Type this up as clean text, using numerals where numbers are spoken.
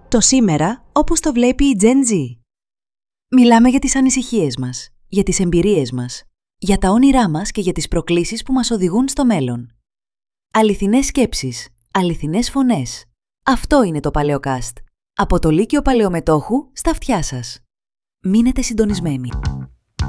Το σήμερα όπως το βλέπει η Gen Z. Μιλάμε για τις ανησυχίες μας, για τις εμπειρίες μας, για τα όνειρά μας και για τις προκλήσεις που μας οδηγούν στο μέλλον. Αληθινές σκέψεις, αληθινές φωνές. Αυτό είναι το Παλαιοκάστ. Από το Λύκειο Παλαιομετόχου στα αυτιά σας. Μείνετε συντονισμένοι.